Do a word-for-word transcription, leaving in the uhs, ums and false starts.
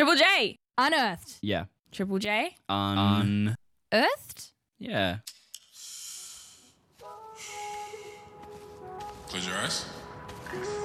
Triple J. Unearthed. Yeah. Triple J. Un. Earthed? Yeah. Close your eyes.